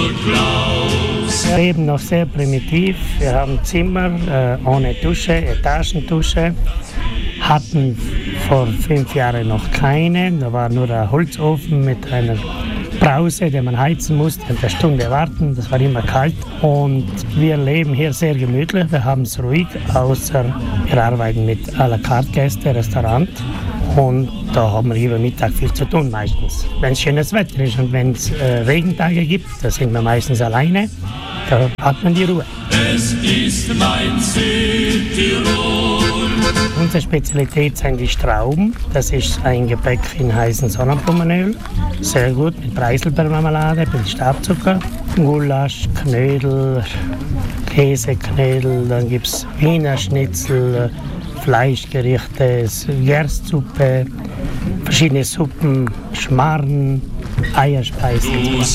Wir leben noch sehr primitiv. Wir haben Zimmer ohne Dusche, Etagendusche. Hatten vor 5 Jahren noch keine. Da war nur ein Holzofen mit einer Brause, den man heizen musste, eine Stunde warten. Das war immer kalt. Und wir leben hier sehr gemütlich. Wir haben es ruhig, außer wir arbeiten mit à la carte Gästen, Restaurant. Und da haben wir über Mittag viel zu tun meistens. Wenn es schönes Wetter ist und wenn es Regentage gibt, da sind wir meistens alleine. Da hat man die Ruhe. Es ist mein Südtirol. Unsere Spezialität sind die Strauben. Das ist ein Gebäck in heißem Sonnenblumenöl. Sehr gut mit Preiselbeermarmelade, mit Stabzucker, Gulasch, Knödel, Käseknödel, dann gibt es Wiener Schnitzel, Fleischgerichte, Gerstsuppe, verschiedene Suppen, Schmarrn, Eierspeisen.